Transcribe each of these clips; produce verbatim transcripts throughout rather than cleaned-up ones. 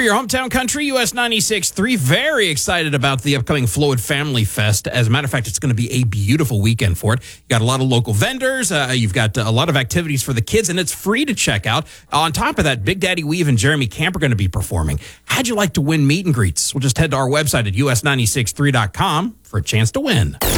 your hometown country, U S ninety-six point three. Very excited about the upcoming Flowood Family Fest. As a matter of fact, it's going to be a beautiful weekend for it. You got a lot of local vendors. Uh, you've got uh, a lot of activities for the kids, and it's free to check out. On top of that, Big Daddy Weave and Jeremy Camp are going to be performing. How'd you like to win meet and greets? Well, just head to our website at U S ninety-six point three dot com for a chance to win. U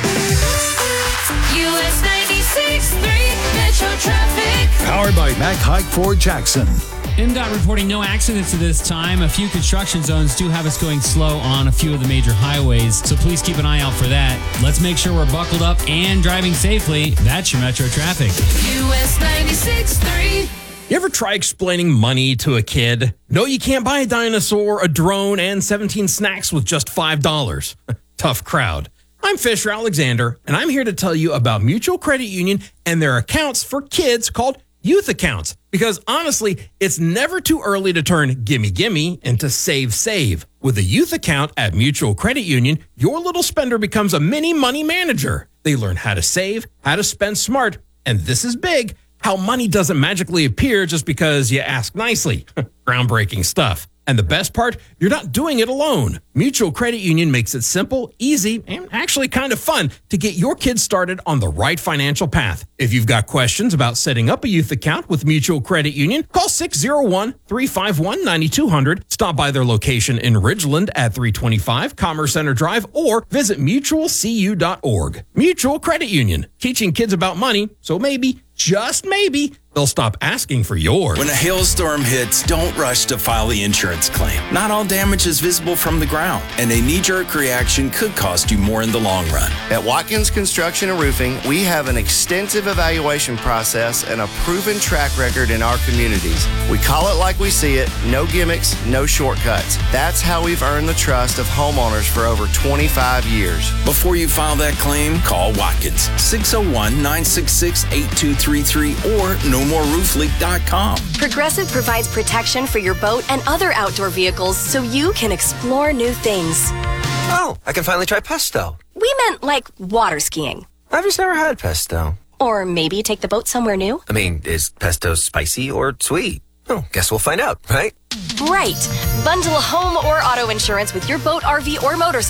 S ninety-six point three Metro Traffic. Powered by Mac Haik Ford Jackson. M DOT reporting no accidents at this time. A few construction zones do have us going slow on a few of the major highways, so please keep an eye out for that. Let's make sure we're buckled up and driving safely. That's your Metro Traffic. U S ninety-six point three. You ever try explaining money to a kid? No, you can't buy a dinosaur, a drone, and seventeen snacks with just five dollars. Tough crowd. I'm Fisher Alexander, and I'm here to tell you about Mutual Credit Union and their accounts for kids called youth accounts. Because honestly, it's never too early to turn gimme gimme into save save. With a youth account at Mutual Credit Union, your little spender becomes a mini money manager. They learn how to save, how to spend smart, and this is big, how money doesn't magically appear just because you ask nicely. Groundbreaking stuff. And the best part, you're not doing it alone. Mutual Credit Union makes it simple, easy, and actually kind of fun to get your kids started on the right financial path. If you've got questions about setting up a youth account with Mutual Credit Union, call six oh one, three five one, nine two zero zero, stop by their location in Ridgeland at three twenty-five Commerce Center Drive, or visit mutual c u dot org. Mutual Credit Union, teaching kids about money, so maybe, just maybe, they'll stop asking for yours. When a hailstorm hits, don't rush to file the insurance claim. Not all damage is visible from the ground, and a knee-jerk reaction could cost you more in the long run. At Watkins Construction and Roofing, we have an extensive evaluation process and a proven track record in our communities. We call it like we see it, no gimmicks, no shortcuts. That's how we've earned the trust of homeowners for over twenty-five years. Before you file that claim, call Watkins, six oh one, nine six six, eight two three three or no more roof leak dot com. Progressive provides protection for your boat and other outdoor vehicles so you can explore new things. Oh, I can finally try pesto. We meant like water skiing. I've just never had pesto. Or maybe take the boat somewhere new. I mean, is pesto spicy or sweet? Oh, guess we'll find out, right? Right. Bundle home or auto insurance with your boat, R V, or motorcycle